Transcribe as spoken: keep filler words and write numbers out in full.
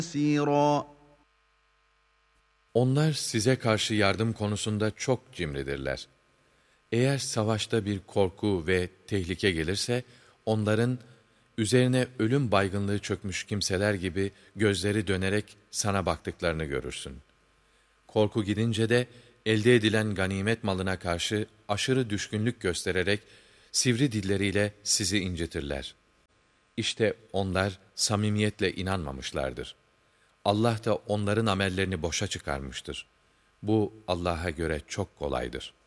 يَسِيرًا. Onlar size karşı yardım konusunda çok cimridirler. Eğer savaşta bir korku ve tehlike gelirse, onların üzerine ölüm baygınlığı çökmüş kimseler gibi gözleri dönerek sana baktıklarını görürsün. Korku gidince de elde edilen ganimet malına karşı aşırı düşkünlük göstererek sivri dilleriyle sizi incitirler. İşte onlar samimiyetle inanmamışlardır. Allah da onların amellerini boşa çıkarmıştır. Bu Allah'a göre çok kolaydır.